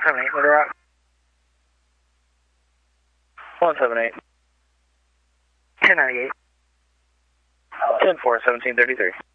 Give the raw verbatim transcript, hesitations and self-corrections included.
seven eight, Little Rock. one seven eight. ten ninety-eight. ten four, seventeen thirty-three.